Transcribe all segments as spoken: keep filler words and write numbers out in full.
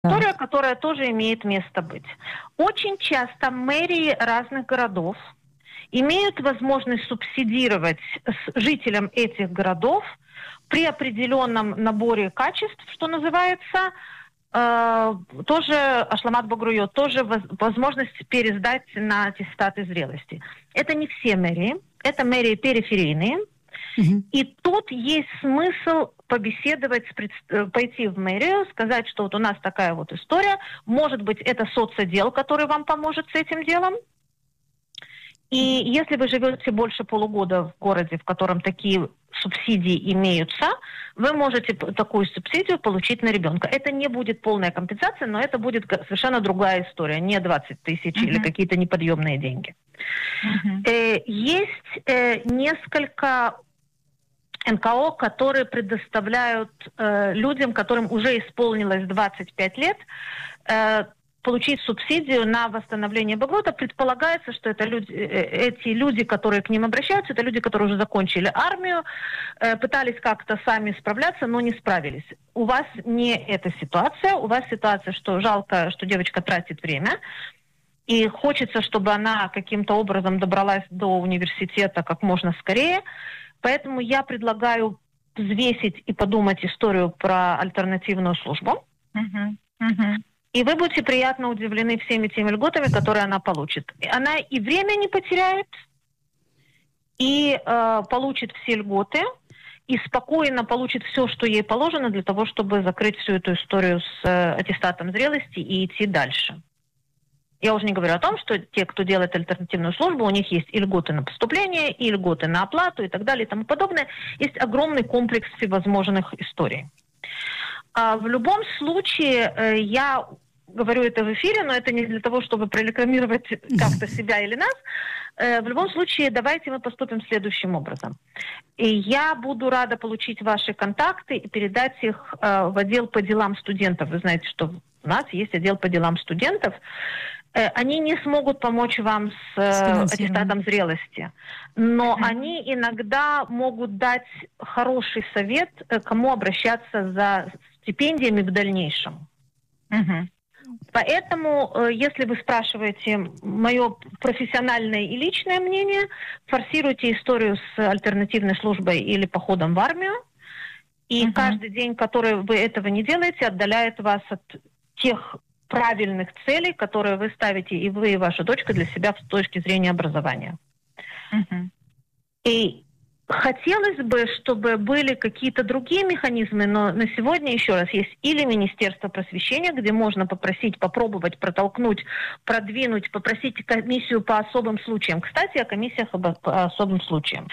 История, которая тоже имеет место быть. Очень часто мэрии разных городов имеют возможность субсидировать жителям этих городов при определенном наборе качеств, что называется, э, тоже ашламат багруйот, тоже воз, возможность пересдать на аттестаты зрелости. Это не все мэрии, это мэрии периферийные. Mm-hmm. И тут есть смысл побеседовать, пойти в мэрию, сказать, что вот у нас такая вот история. Может быть, это соцотдел, который вам поможет с этим делом. И если вы живете больше полугода в городе, в котором такие субсидии имеются, вы можете такую субсидию получить на ребенка. Это не будет полная компенсация, но это будет совершенно другая история, не двадцать тысяч uh-huh. или какие-то неподъемные деньги. Uh-huh. Э, есть э, несколько эн ка о, которые предоставляют э, людям, которым уже исполнилось двадцать пять лет, э, получить субсидию на восстановление банкрота. Предполагается, что это люди, эти люди, которые к ним обращаются, это люди, которые уже закончили армию, э, пытались как-то сами справляться, но не справились. У вас не эта ситуация. У вас ситуация, что жалко, что девочка тратит время, и хочется, чтобы она каким-то образом добралась до университета как можно скорее. Поэтому я предлагаю взвесить и подумать историю про альтернативную службу. Uh-huh. Uh-huh. И вы будете приятно удивлены всеми теми льготами, которые она получит. Она и время не потеряет, и э, получит все льготы, и спокойно получит все, что ей положено, для того, чтобы закрыть всю эту историю с э, аттестатом зрелости и идти дальше. Я уже не говорю о том, что те, кто делает альтернативную службу, у них есть и льготы на поступление, и льготы на оплату, и так далее, и тому подобное. Есть огромный комплекс всевозможных историй. А в любом случае, э, я говорю это в эфире, но это не для того, чтобы прорекламировать как-то себя или нас. Э, в любом случае, давайте мы поступим следующим образом. И я буду рада получить ваши контакты и передать их э, в отдел по делам студентов. Вы знаете, что у нас есть отдел по делам студентов. Э, они не смогут помочь вам с э, аттестатом зрелости, но mm-hmm. они иногда могут дать хороший совет, э, кому обращаться за стипендиями в дальнейшем. Mm-hmm. Поэтому, э, если вы спрашиваете мое профессиональное и личное мнение, форсируйте историю с альтернативной службой или походом в армию, и mm-hmm. каждый день, который вы этого не делаете, отдаляет вас от тех правильных целей, которые вы ставите, и вы, и ваша дочка, для себя с точки зрения образования. Uh-huh. И хотелось бы, чтобы были какие-то другие механизмы, но на сегодня, еще раз, есть или Министерство просвещения, где можно попросить, попробовать, протолкнуть, продвинуть, попросить комиссию по особым случаям. Кстати, о комиссиях по особым случаям.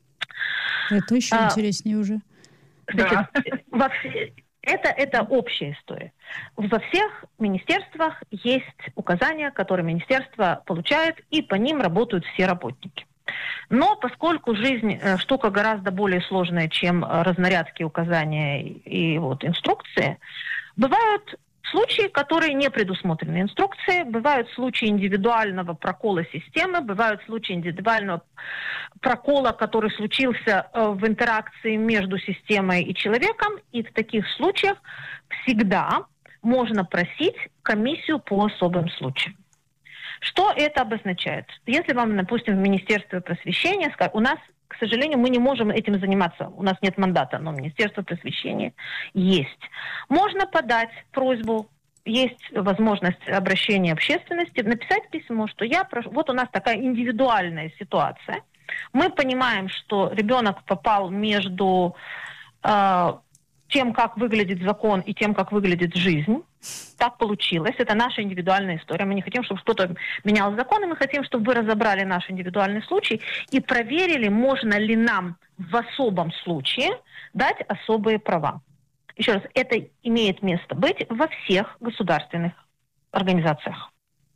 Это еще а, интереснее уже. Значит, да. во все... Это, это общая история. Во всех министерствах есть указания, которые министерство получает, и по ним работают все работники. Но поскольку жизнь э, штука гораздо более сложная, чем разнарядки, указания и, и вот, инструкции, бывают случаи, которые не предусмотрены инструкцией, бывают случаи индивидуального прокола системы, бывают случаи индивидуального прокола, который случился э, в интеракции между системой и человеком, и в таких случаях всегда можно просить комиссию по особым случаям. Что это обозначает? Если вам, допустим, в Министерстве просвещения скажут, у нас, к сожалению, мы не можем этим заниматься, у нас нет мандата, но Министерство просвещения есть. Можно подать просьбу, есть возможность обращения общественности, написать письмо, что я прошу, вот у нас такая индивидуальная ситуация. Мы понимаем, что ребенок попал между э, тем, как выглядит закон, и тем, как выглядит жизнь. Так получилось. Это наша индивидуальная история. Мы не хотим, чтобы кто-то менял законы. Мы хотим, чтобы вы разобрали наш индивидуальный случай и проверили, можно ли нам в особом случае дать особые права. Еще раз, это имеет место быть во всех государственных организациях.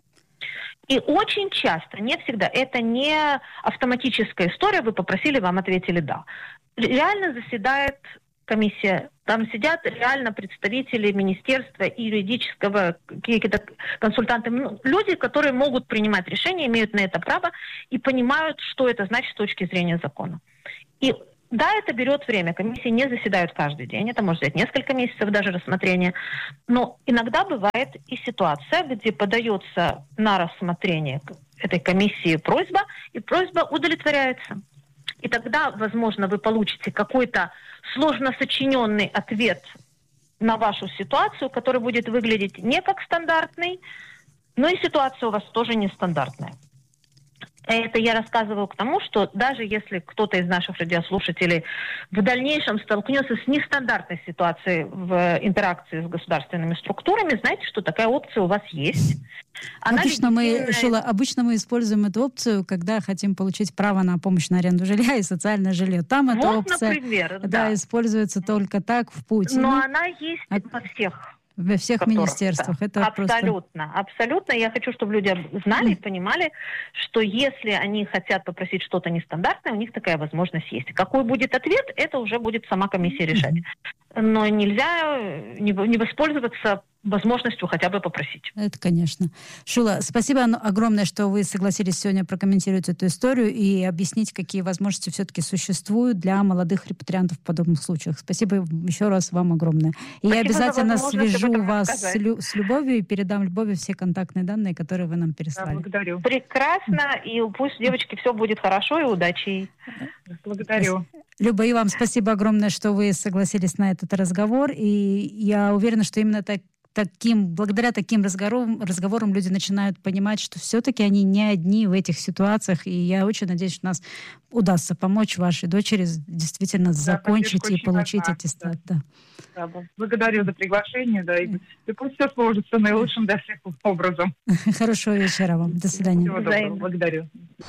И очень часто, не всегда, это не автоматическая история, вы попросили, вам ответили «да». Реально заседает комиссия, там сидят реально представители министерства и юридического, какие-то консультанты, люди, которые могут принимать решения, имеют на это право и понимают, что это значит с точки зрения закона. И Да, это берет время. Комиссии не заседают каждый день. Это может взять несколько месяцев даже рассмотрения. Но иногда бывает и ситуация, где подается на рассмотрение этой комиссии просьба, и просьба удовлетворяется. И тогда, возможно, вы получите какой-то сложно сочиненный ответ на вашу ситуацию, который будет выглядеть не как стандартный, но и ситуация у вас тоже нестандартная. Это я рассказываю к тому, что даже если кто-то из наших радиослушателей в дальнейшем столкнется с нестандартной ситуацией в интеракции с государственными структурами, знаете, что такая опция у вас есть. Она обычно, мы, легитимная... Шула, обычно мы используем эту опцию, когда хотим получить право на помощь на аренду жилья и социальное жилье. Там вот, эта опция например, да, да. используется только так в путь. Но ну, она есть а... во всех. Во всех которых, министерствах. Да. Это абсолютно, просто... абсолютно. Я хочу, чтобы люди знали и понимали, что если они хотят попросить что-то нестандартное, у них такая возможность есть. Какой будет ответ, это уже будет сама комиссия решать. Но нельзя не, не воспользоваться возможностью хотя бы попросить. Это, конечно. Шула, спасибо огромное, что вы согласились сегодня прокомментировать эту историю и объяснить, какие возможности все-таки существуют для молодых репатриантов в подобных случаях. Спасибо еще раз вам огромное. И спасибо, я обязательно свяжу вас с, Лю- с Любовью и передам Любови все контактные данные, которые вы нам переслали. Да, благодарю. Прекрасно, и пусть девочки все будет хорошо и удачи. Благодарю. Люба, и вам спасибо огромное, что вы согласились на этот разговор. И я уверена, что именно так Таким, благодаря таким разговорам, разговорам люди начинают понимать, что все-таки они не одни в этих ситуациях. И я очень надеюсь, что нас удастся помочь вашей дочери действительно да, закончить и получить важна, аттестат. Да. Да. Да, благодарю за приглашение. Да, и, и пусть все сложится наилучшим для всех образом. Хорошего вечера вам. До свидания. Всего доброго. Благодарю.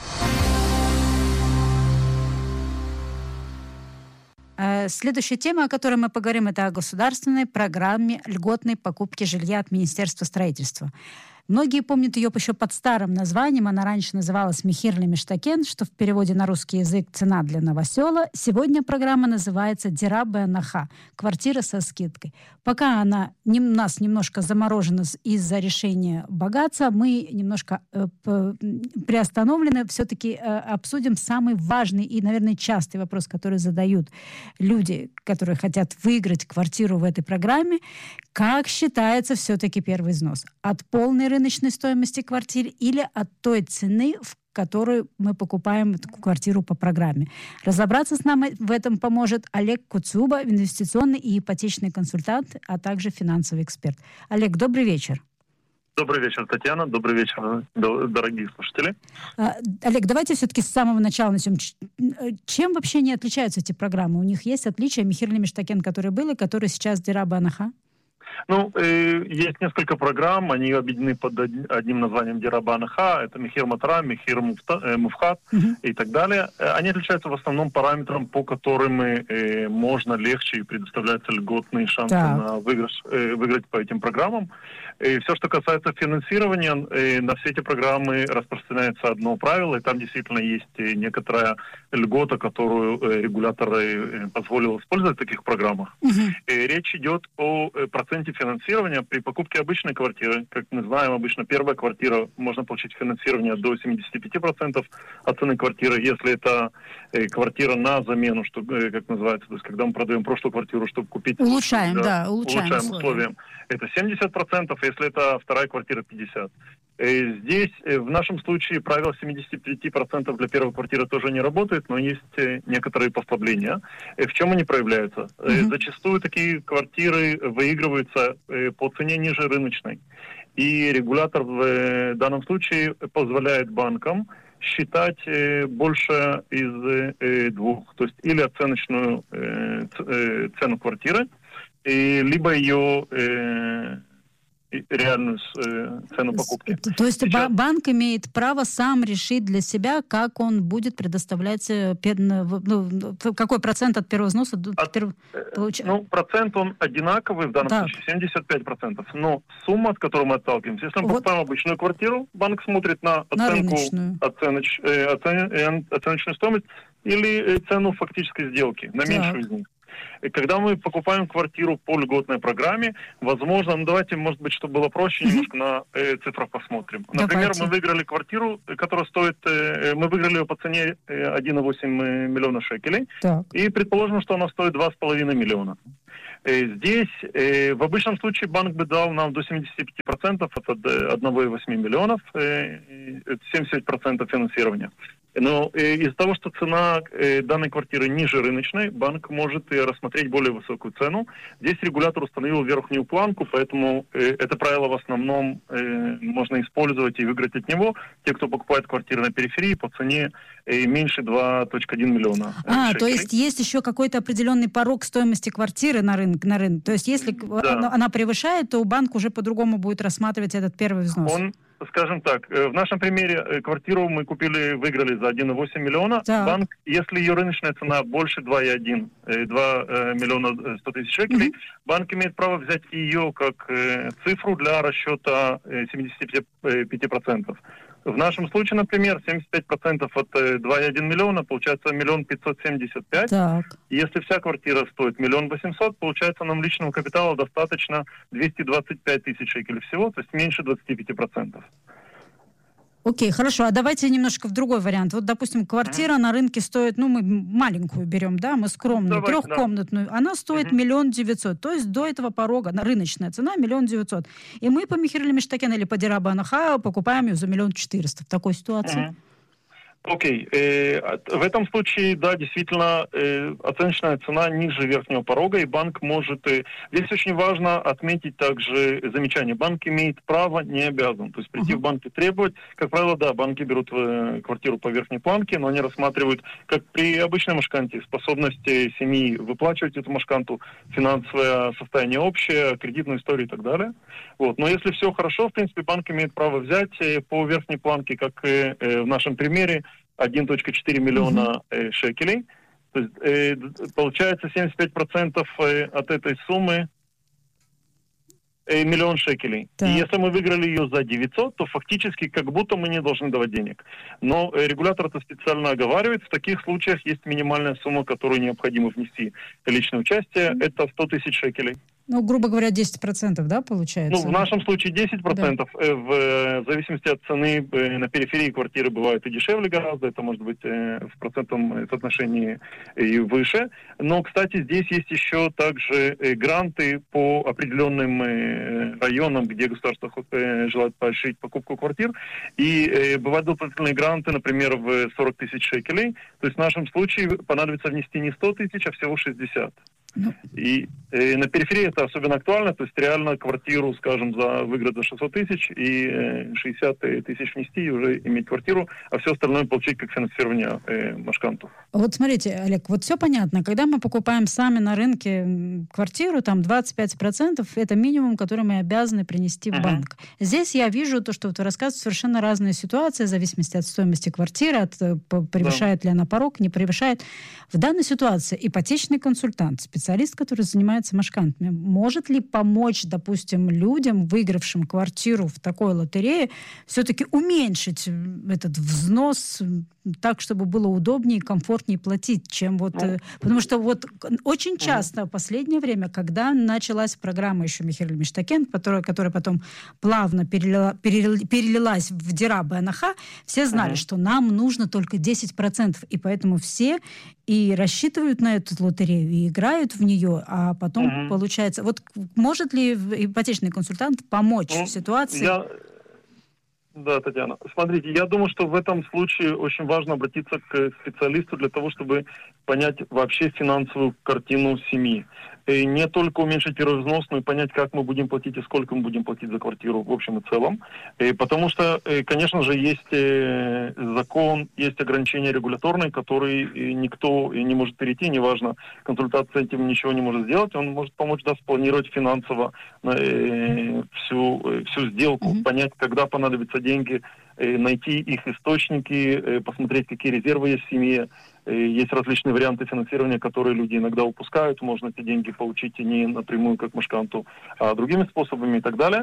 Следующая тема, о которой мы поговорим, это о государственной программе льготной покупки жилья от Министерства строительства. Многие помнят ее еще под старым названием. Она раньше называлась «Мехир лемештакен», что в переводе на русский язык «Цена для новосела». Сегодня программа называется «Дира бе-анаха» — «Квартира со скидкой». Пока она не, у нас немножко заморожена из-за решения богатства, мы немножко э, п, приостановлены. Все-таки э, обсудим самый важный и, наверное, частый вопрос, который задают люди, которые хотят выиграть квартиру в этой программе. Как считается все-таки первый взнос? От полной рыночной стоимости квартиры или от той цены, в которую мы покупаем эту квартиру по программе? Разобраться с нами в этом поможет Олег Куцуба, инвестиционный и ипотечный консультант, а также финансовый эксперт. Олег, добрый вечер. Добрый вечер, Татьяна. Добрый вечер, дорогие слушатели. А, Олег, давайте все-таки с самого начала начнем. Чем вообще не отличаются эти программы? У них есть отличия? Мехир лемештакен, который был, и который сейчас Дира бе-анаха? Ну, э, есть несколько программ, они объединены под одним названием Дира бе-анаха, это Мехир матара, Мехир муфхат uh-huh. и так далее. Они отличаются в основном параметрам, по которым э, можно легче предоставляются льготные шансы так. на выигрыш, э, выиграть по этим программам. И все, что касается финансирования, э, на все эти программы распространяется одно правило, и там действительно есть некоторая льгота, которую э, регулятор э, позволил использовать в таких программах. Uh-huh. И речь идет о э, проценте финансирования при покупке обычной квартиры. Как мы знаем, обычно первая квартира можно получить финансирование до семьдесят пять процентов от цены квартиры. Если это э, квартира на замену, что, э, как называется, то есть когда мы продаем прошлую квартиру, чтобы купить... Улучшаем, да, да, улучшаем, улучшаем условия. Это семьдесят процентов, если это вторая квартира пятьдесят процентов. Здесь, в нашем случае, правило семьдесят пять процентов для первой квартиры тоже не работает, но есть некоторые послабления. В чем они проявляются? Mm-hmm. Зачастую такие квартиры выигрываются по цене ниже рыночной. И регулятор в данном случае позволяет банкам считать больше из двух. То есть или оценочную цену квартиры, либо ее... реальную э, цену покупки. То, то есть Сейчас... банк имеет право сам решить для себя, как он будет предоставлять, ну, какой процент от первого взноса от, перв... получает? Ну, процент он одинаковый, в данном так. случае семьдесят пять процентов. Но сумма, от которой мы отталкиваемся, если мы вот. покупаем обычную квартиру, банк смотрит на оценку, на оценоч, э, оцен, э, оценочную стоимость или цену фактической сделки, на так. меньшую из них. Когда мы покупаем квартиру по льготной программе, возможно, ну давайте, может быть, чтобы было проще, немножко на э, цифрах посмотрим. Например, давайте. Мы выиграли квартиру, которая стоит, э, мы выиграли ее по цене один и восемь миллиона шекелей, так. И предположим, что она стоит два с половиной миллиона. Здесь э, в обычном случае банк бы дал нам до семьдесят пять процентов от один и восемь миллионов, э, семьдесят пять процентов финансирования. Но э, из-за того, что цена э, данной квартиры ниже рыночной, банк может э, рассмотреть более высокую цену. Здесь регулятор установил верхнюю планку, поэтому э, это правило в основном э, можно использовать и выиграть от него. Те, кто покупает квартиры на периферии, по цене э, меньше два целых одна десятая миллиона. Э, а, шекелей. То есть есть еще какой-то определенный порог стоимости квартиры на рынке. На рынке. То есть если да. она, она превышает, то банк уже по-другому будет рассматривать этот первый взнос. Он Скажем так, в нашем примере квартиру мы купили, выиграли за один и восемь миллиона. Так. Банк, если ее рыночная цена больше два и один, два миллиона сто тысяч шекелей, mm-hmm. банк имеет право взять ее как цифру для расчета семьдесят пять процентов. В нашем случае, например, семьдесят пять процентов от два и один миллиона, получается миллион пятьсот семьдесят пять. Так. Если вся квартира стоит миллион восемьсот, получается нам личного капитала достаточно двести двадцать пять тысяч шекелей всего, то есть меньше двадцать пять процентов. Окей, хорошо. А давайте немножко в другой вариант. Вот, допустим, квартира mm-hmm. на рынке стоит, ну, мы маленькую берем, да, мы скромную, давайте, трехкомнатную. Да. Она стоит миллион mm-hmm. девятьсот. То есть до этого порога, рыночная цена миллион девятьсот. И мы по Михир Лемештакен или по Дираба Анаха покупаем ее за миллион четыреста. В такой ситуации. Mm-hmm. Окей. Okay. Э, в этом случае, да, действительно, э, оценочная цена ниже верхнего порога, и банк может... Э, здесь очень важно отметить также замечание. Банк имеет право, не обязан. То есть прийти uh-huh. в банк и требовать. Как правило, да, банки берут э, квартиру по верхней планке, но они рассматривают, как при обычной машканте, способность семьи выплачивать эту машканту, финансовое состояние общее, кредитную историю и так далее. Вот. Но если все хорошо, в принципе, банк имеет право взять э, по верхней планке, как э, э, в нашем примере, один целых четыре миллиона э, шекелей. То есть, э, получается семьдесят пять процентов э, от этой суммы э, миллион шекелей. Так. И если мы выиграли ее за девятьсот, то фактически как будто мы не должны давать денег. Но э, регулятор это специально оговаривает. В таких случаях есть минимальная сумма, которую необходимо внести личное участие. Mm-hmm. Это сто тысяч шекелей. Ну, грубо говоря, десять процентов, да, получается? Ну, в нашем случае десять процентов. Да. В зависимости от цены на периферии квартиры бывают и дешевле гораздо, это может быть в процентном соотношении и выше. Но, кстати, здесь есть еще также гранты по определенным районам, где государство желает поощрить покупку квартир. И бывают дополнительные гранты, например, в сорок тысяч шекелей. То есть в нашем случае понадобится внести не сто тысяч, а всего шестьдесят. Ну. И э, на периферии это особенно актуально, то есть реально квартиру, скажем, за выиграть за шестьсот тысяч и э, шестьдесят тысяч внести и уже иметь квартиру, а все остальное получить как финансирование э, машканту. Вот смотрите, Олег, вот все понятно. Когда мы покупаем сами на рынке квартиру, там двадцать пять процентов это минимум, который мы обязаны принести в uh-huh. банк. Здесь я вижу то, что вот вы рассказываете, совершенно разные ситуации в зависимости от стоимости квартиры, от превышает да. ли она порог, не превышает. В данной ситуации ипотечный консультант, специалист, который занимается машкантами, может ли помочь, допустим, людям, выигравшим квартиру в такой лотерее, все-таки уменьшить этот взнос так, чтобы было удобнее и комфортнее платить, чем вот... Ну, потому что вот очень часто в последнее время, когда началась программа еще Михир Лемештакен, которая, которая потом плавно перелила, перелила, перелилась в Дираба Анаха, все знали, uh-huh. что нам нужно только десять процентов, и поэтому все и рассчитывают на эту лотерею, и играют в нее, а потом uh-huh. получается... Вот может ли ипотечный консультант помочь ну, в ситуации... Я... Да, Татьяна. Смотрите, я думаю, что в этом случае очень важно обратиться к специалисту для того, чтобы понять вообще финансовую картину семьи. И не только уменьшить первый взнос, но и понять, как мы будем платить и сколько мы будем платить за квартиру в общем и целом. И потому что, конечно же, есть закон, есть ограничения регуляторные, которые никто не может перейти, неважно, консультация этим ничего не может сделать. Он может помочь да, спланировать финансово всю, всю сделку, mm-hmm. понять, когда понадобятся деньги, найти их источники, посмотреть, какие резервы есть в семье. Есть различные варианты финансирования, которые люди иногда упускают. Можно эти деньги получить не напрямую, как машканту, а другими способами и так далее.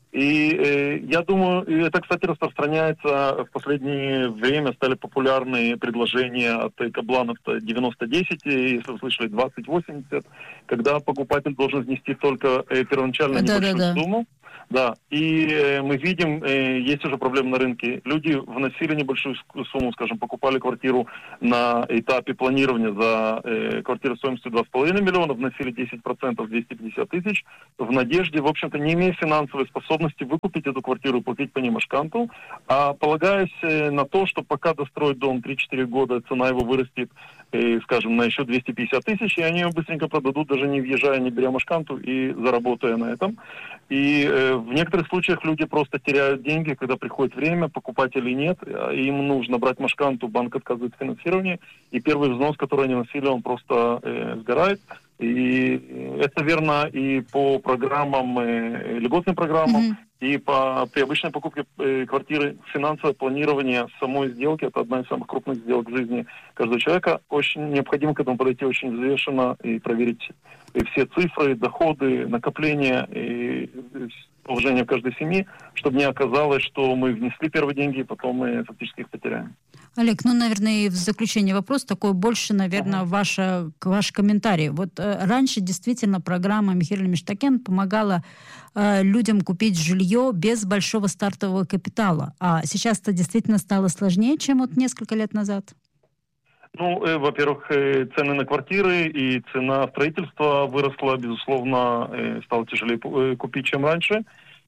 И э, я думаю, и это, кстати, распространяется в последнее время, стали популярны предложения от кабланов девяносто десять, если вы слышали, двадцать восемьдесят, когда покупатель должен внести только э, первоначально небольшую Да, да, да. сумму. Да, и э, мы видим, э, есть уже проблемы на рынке. Люди вносили небольшую сумму, скажем, покупали квартиру на этапе планирования за э, квартиру стоимостью два с половиной миллиона, вносили десять процентов, двести пятьдесят тысяч, в надежде, в общем-то, не имея финансовой способности выкупить эту квартиру и платить по ней машканту, а полагаясь э, на то, что пока достроить дом три-четыре года, цена его вырастет, э, скажем, на еще двести пятьдесят тысяч, и они ее быстренько продадут, даже не въезжая, не беря машканту и заработая на этом. И э, в некоторых случаях люди просто теряют деньги, когда приходит время, покупателей нет, им нужно брать машканту, банк отказывает в финансировании, и первый взнос, который они носили, он просто э, сгорает. И это верно и по программам, э, льготным программам, mm-hmm. и по, при обычной покупке э, квартиры. Финансовое планирование самой сделки, это одна из самых крупных сделок в жизни каждого человека. Очень необходимо к этому подойти очень взвешенно и проверить и все цифры, доходы, накопления и положение в каждой семьи, чтобы не оказалось, что мы внесли первые деньги, и потом мы фактически их потеряем. Олег, ну, наверное, и в заключение вопрос такой больше, наверное, ага. ваша, ваш комментарий. Вот э, раньше действительно программа Михаил Миштакен помогала э, людям купить жилье без большого стартового капитала. А сейчас это действительно стало сложнее, чем вот несколько лет назад? Ну, э, во-первых, э, цены на квартиры и цена строительства выросла, безусловно, э, стало тяжелее э, купить, чем раньше.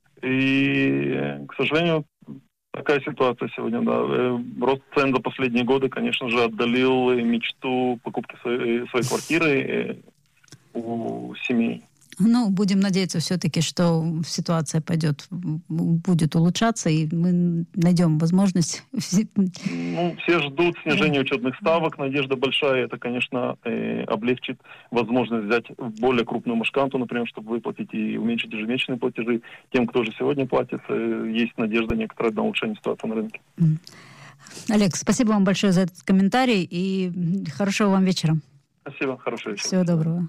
И, э, к сожалению, такая ситуация сегодня, да. Э, рост цен за последние годы, конечно же, отдалил э, мечту покупки своей, своей квартиры э, у семей. Ну, будем надеяться все-таки, что ситуация пойдет, будет улучшаться, и мы найдем возможность. Ну, все ждут снижения учетных ставок. Надежда большая. Это, конечно, э, облегчит возможность взять более крупную машканту, например, чтобы выплатить и уменьшить ежемесячные платежи тем, кто же сегодня платит. Э, есть надежда некоторая на улучшение ситуации на рынке. Олег, спасибо вам большое за этот комментарий и хорошего вам вечера. Спасибо, хорошего вечера. Всего доброго.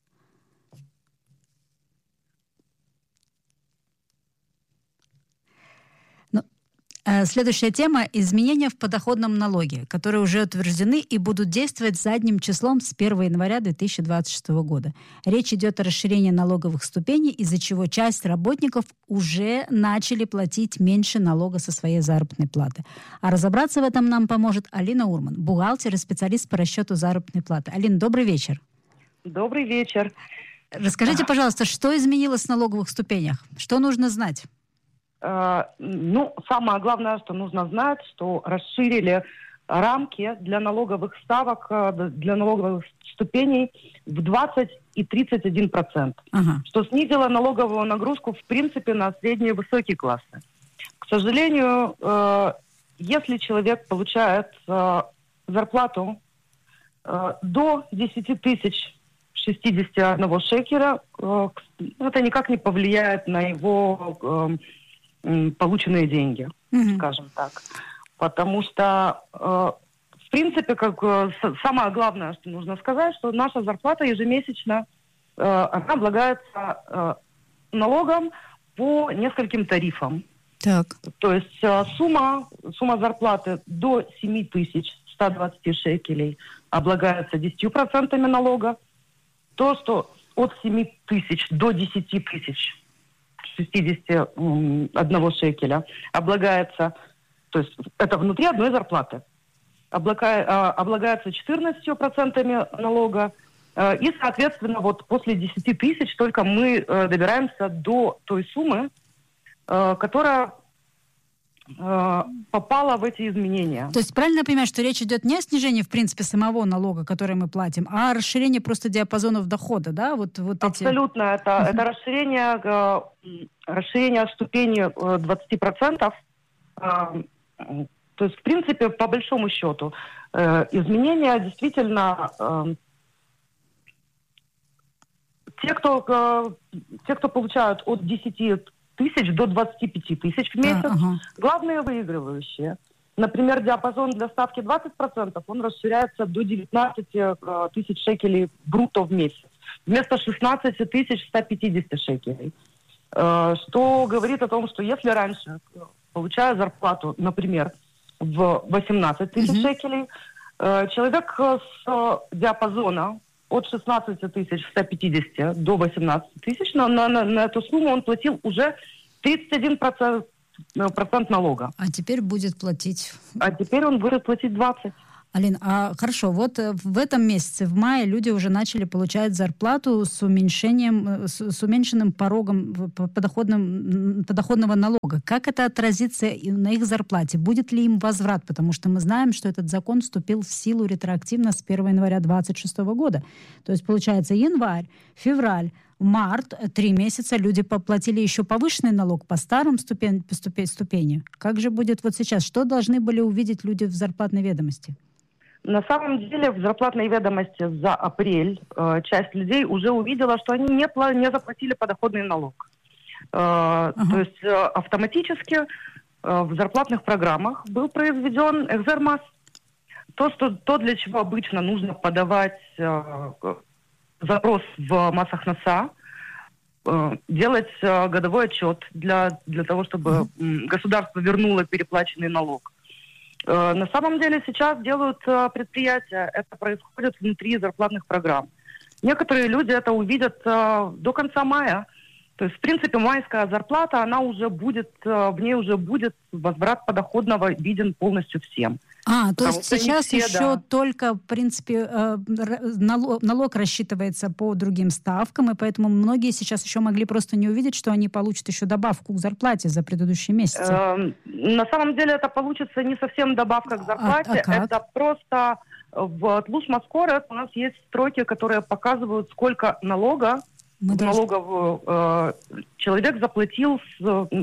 Следующая тема – изменения в подоходном налоге, которые уже утверждены и будут действовать задним числом с первого января две тысячи двадцать шестого года. Речь идет о расширении налоговых ступеней, из-за чего часть работников уже начали платить меньше налога со своей заработной платы. А разобраться в этом нам поможет Алина Урман, бухгалтер и специалист по расчету заработной платы. Алина, добрый вечер. Добрый вечер. Расскажите, пожалуйста, что изменилось в налоговых ступенях? Что нужно знать? Uh, ну, самое главное, что нужно знать, что расширили рамки для налоговых ставок, для налоговых ступеней в двадцать и тридцать один процент, ага. что снизило налоговую нагрузку, в принципе, на средние и высокие классы. К сожалению, uh, если человек получает uh, зарплату uh, до десять тысяч шестьдесят один шекеля, uh, это никак не повлияет на его uh, полученные деньги, mm-hmm. скажем так. Потому что, э, в принципе, как э, самое главное, что нужно сказать, что наша зарплата ежемесячно э, она облагается э, налогом по нескольким тарифам. Так. То есть э, сумма, сумма зарплаты до семь тысяч сто двадцать шекелей облагается десятью процентами налога. То, что от семь тысяч до десять тысяч шестьдесят один шекеля облагается, то есть это внутри одной зарплаты, облага, облагается четырнадцатью процентами налога, и, соответственно, вот после десяти тысяч только мы добираемся до той суммы, которая попала в эти изменения. То есть правильно я понимаю, что речь идет не о снижении, в принципе, самого налога, который мы платим, а о расширении просто диапазонов дохода, да? Вот, вот Абсолютно. Эти... Это, uh-huh. это расширение, расширение ступени двадцать процентов. То есть, в принципе, по большому счету, изменения действительно... Те, кто, те, кто получают от десяти тысяч до двадцати пяти тысяч в месяц, да, ага. главные выигрывающие. Например, диапазон для ставки двадцать процентов, он расширяется до девятнадцати тысяч шекелей брутто в месяц. Вместо шестнадцати тысяч ста пятидесяти шекелей. что говорит о том, что если раньше, получая зарплату, например, в восемнадцать тысяч mm-hmm. шекелей, человек с диапазона от шестнадцать тысяч ста пятидесяти до восемнадцати тысяч, на, на, на эту сумму он платил уже тридцать один процент, процент налога. А теперь будет платить... А теперь он будет платить двадцать процентов. Алин, а хорошо, вот в этом месяце, в мае, люди уже начали получать зарплату с уменьшением, с, с уменьшенным порогом подоходным, подоходного налога. Как это отразится на их зарплате? Будет ли им возврат? Потому что мы знаем, что этот закон вступил в силу ретроактивно с первого января двадцать шестого года. То есть, получается, январь, февраль, март, три месяца люди поплатили еще повышенный налог по старым ступень, по ступень, ступени. Как же будет вот сейчас? Что должны были увидеть люди в зарплатной ведомости? На самом деле в зарплатной ведомости за апрель э, часть людей уже увидела, что они не, пла- не заплатили подоходный налог. Э, ага. То есть э, автоматически э, в зарплатных программах был произведен экзермас. То, что, то, для чего обычно нужно подавать э, запрос в Масахнаса, э, делать э, годовой отчет для, для того, чтобы ага. э, государство вернуло переплаченный налог. На самом деле сейчас делают предприятия, это происходит внутри зарплатных программ. Некоторые люди это увидят до конца мая. То есть, в принципе, майская зарплата, она уже будет, в ней уже будет возврат подоходного виден полностью всем. А, то есть сейчас все, еще да. только, в принципе, налог, налог рассчитывается по другим ставкам, и поэтому многие сейчас еще могли просто не увидеть, что они получат еще добавку к зарплате за предыдущие месяцы. Э, на самом деле это получится не совсем добавка к зарплате, а, а это просто в Тлуш-Маскорет у нас есть строки, которые показывают, сколько налога Мы в налоговую э, человек заплатил с,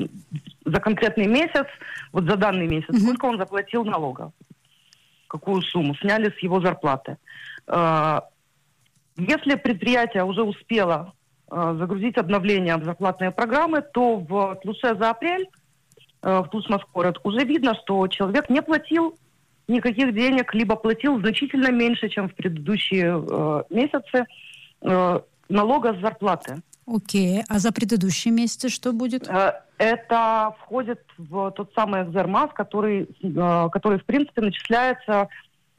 за конкретный месяц, вот за данный месяц, uh-huh. сколько он заплатил налогов, какую сумму, сняли с его зарплаты. Э, если предприятие уже успело э, загрузить обновления в зарплатные программы, то в Тлуше за апрель, э, в Тлуш-Маскорет, уже видно, что человек не платил никаких денег, либо платил значительно меньше, чем в предыдущие э, месяцы, э, налога с зарплаты. Окей. А за предыдущие месяцы что будет? Это входит в тот самый экзермас, который, который в принципе, начисляется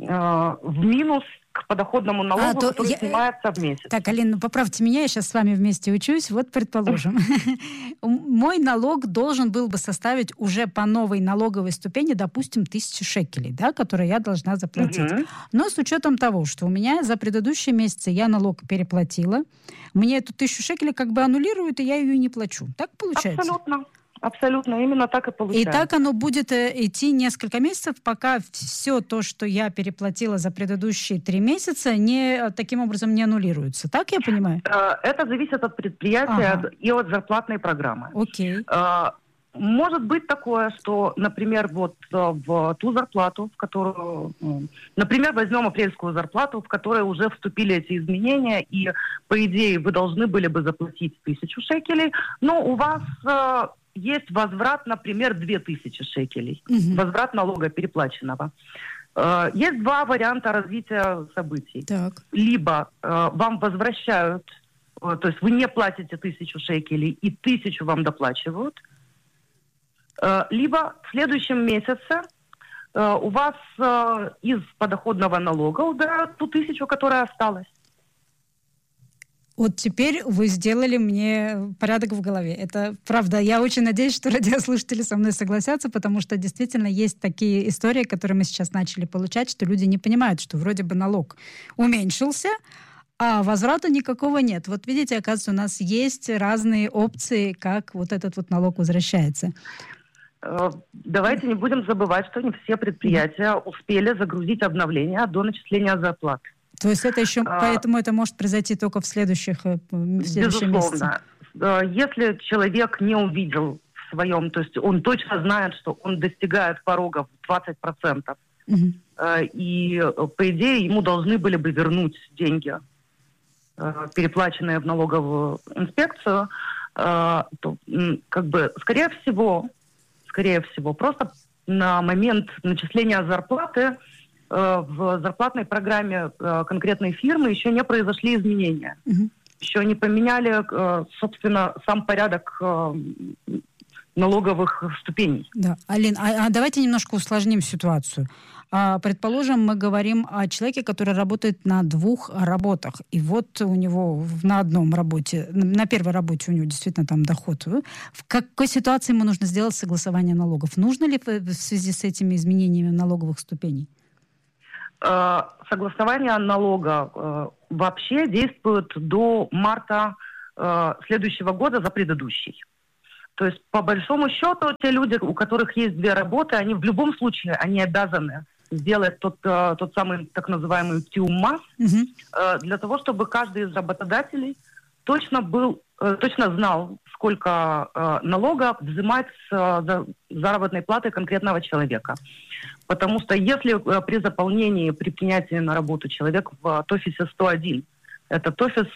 в минус к подоходному налогу, а, то который я... снимается в месяц. Так, Алина, ну поправьте меня, я сейчас с вами вместе учусь. Вот, предположим, мой налог должен был бы составить уже по новой налоговой ступени, допустим, тысячу шекелей, да, которые я должна заплатить. Но с учетом того, что у меня за предыдущие месяцы я налог переплатила, мне эту тысячу шекелей как бы аннулируют, и я ее не плачу. Так получается? Абсолютно. Абсолютно, именно так и получается. И так оно будет идти несколько месяцев, пока все то, что я переплатила за предыдущие три месяца, не, таким образом не аннулируется. Так я понимаю? Это зависит от предприятия ага. и от зарплатной программы. Окей. Может быть такое, что, например, вот в ту зарплату, в которую, например, возьмем апрельскую зарплату, в которой уже вступили эти изменения, и, по идее, вы должны были бы заплатить тысячу шекелей, но у вас есть возврат, например, две тысячи шекелей. Угу. Возврат налога переплаченного. Э, есть два варианта развития событий. Так. Либо э, вам возвращают, э, то есть вы не платите тысячу шекелей, и тысячу вам доплачивают. Э, либо в следующем месяце э, у вас э, из подоходного налога убирают ту тысячу, которая осталась. Вот теперь вы сделали мне порядок в голове. Это правда. Я очень надеюсь, что радиослушатели со мной согласятся, потому что действительно есть такие истории, которые мы сейчас начали получать, что люди не понимают, что вроде бы налог уменьшился, а возврата никакого нет. Вот видите, оказывается, у нас есть разные опции, как вот этот вот налог возвращается. Давайте не будем забывать, что не все предприятия успели загрузить обновления до начисления зарплат. То есть это еще, а, поэтому это может произойти только в следующих, в следующем безусловно. Месяце? Если человек не увидел в своем, то есть он точно знает, что он достигает порога в двадцать процентов, угу. и, по идее, ему должны были бы вернуть деньги, переплаченные в налоговую инспекцию, то, как бы, скорее всего, скорее всего, просто на момент начисления зарплаты в зарплатной программе конкретной фирмы еще не произошли изменения. Uh-huh. еще не поменяли, э, собственно, сам порядок э, налоговых ступеней. Да. Алин, а, а давайте немножко усложним ситуацию. А, предположим, мы говорим о человеке, который работает на двух работах. И вот у него на одном работе, на первой работе у него действительно там доход. В какой ситуации ему нужно сделать согласование налогов? Нужно ли в связи с этими изменениями налоговых ступеней? Согласование налога вообще действует до марта следующего года за предыдущий. То есть, по большому счету, те люди, у которых есть две работы, они в любом случае они обязаны сделать тот, тот самый так называемый ТИУМАС, угу. для того, чтобы каждый из работодателей точно был, точно знал, сколько налога взимать с заработной платы конкретного человека. Потому что если при заполнении, при принятии на работу человек в ТОФИСе сто один, это ТОФИС,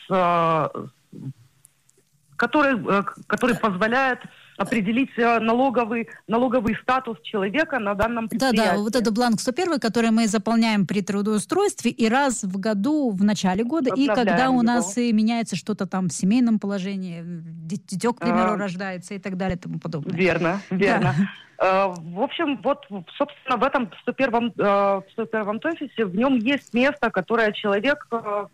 который, который позволяет определить налоговый, налоговый статус человека на данном предприятии. Да, да, вот это бланк сто один, который мы заполняем при трудоустройстве и раз в году, в начале года, и когда у нас и меняется что-то там в семейном положении, дитё, к примеру, а, рождается и так далее и тому подобное. Верно, верно. Да. В общем, вот, собственно, в этом сто первом, сто первом ТОФИСе в нем есть место, которое человек,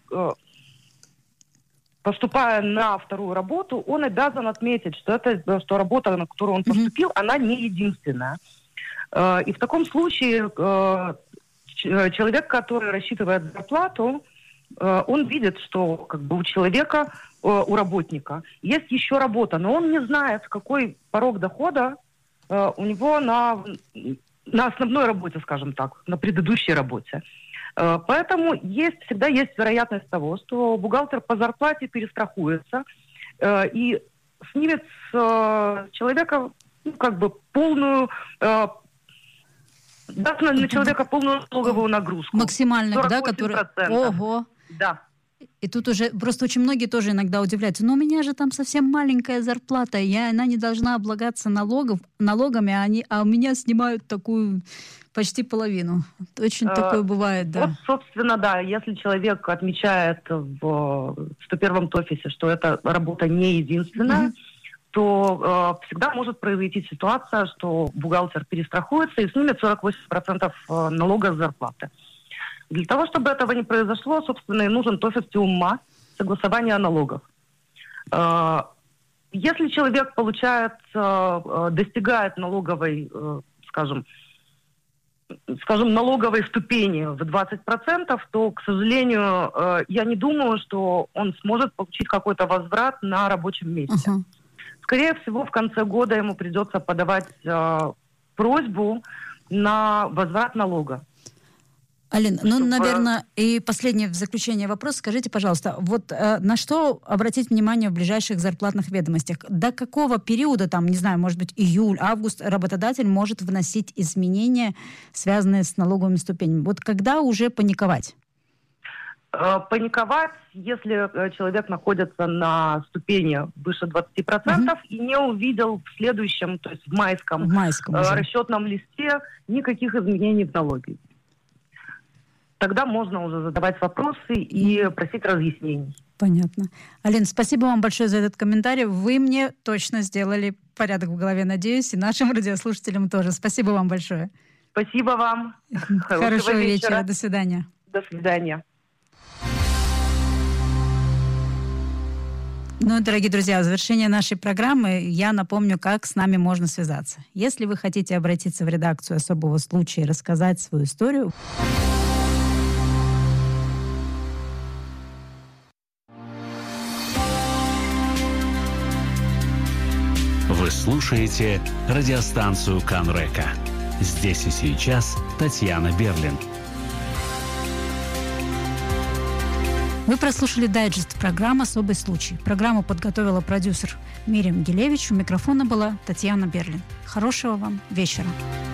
поступая на вторую работу, он обязан отметить, что это, что работа, на которую он поступил, mm-hmm. она не единственная. И в таком случае человек, который рассчитывает зарплату, он видит, что как бы у человека, у работника есть еще работа, но он не знает, какой порог дохода у него на, на основной работе, скажем так, на предыдущей работе. Поэтому есть, всегда есть вероятность того, что бухгалтер по зарплате перестрахуется э, и снимет с э, человека ну, как бы полную, э, даст на, на человека полную налоговую нагрузку. Максимальную, да, которая... Ого! Да. И тут уже просто очень многие тоже иногда удивляются. Но у меня же там совсем маленькая зарплата, я, она не должна облагаться налогов, налогами, а, они, а у меня снимают такую почти половину. Очень а, такое бывает, да. Вот, собственно, да, если человек отмечает в сто первом ТОФИСе, что эта работа не единственная, mm-hmm. то э, всегда может произойти ситуация, что бухгалтер перестрахуется и снимет сорок восемь процентов налога с зарплаты. Для того, чтобы этого не произошло, собственно, и нужен ТОФИС ТИУМАС, согласование налогов. Если человек получает, достигает налоговой, скажем, скажем, налоговой ступени в двадцать процентов, то, к сожалению, я не думаю, что он сможет получить какой-то возврат на рабочем месте. Uh-huh. Скорее всего, в конце года ему придется подавать просьбу на возврат налога. Алин, ну, наверное, и последний в заключение вопрос. Скажите, пожалуйста, вот э, на что обратить внимание в ближайших зарплатных ведомостях? До какого периода, там, не знаю, может быть, июль, август, работодатель может вносить изменения, связанные с налоговыми ступенями? Вот когда уже паниковать? Паниковать, если человек находится на ступени выше двадцать процентов угу. и не увидел в следующем, то есть в майском, в майском расчетном листе никаких изменений в налоге. Тогда можно уже задавать вопросы и просить разъяснений. Понятно. Алин, спасибо вам большое за этот комментарий. Вы мне точно сделали порядок в голове, надеюсь, и нашим радиослушателям тоже. Спасибо вам большое. Спасибо вам. Хорошего вечера. До свидания. До свидания. Ну, дорогие друзья, в завершение нашей программы я напомню, как с нами можно связаться. Если вы хотите обратиться в редакцию «Особого случая» и рассказать свою историю... Вы слушаете радиостанцию Канрека. Здесь и сейчас Татьяна Берлин. Вы прослушали дайджест программы «Особый случай». Программу подготовила продюсер Мириам Гилевич. У микрофона была Татьяна Берлин. Хорошего вам вечера.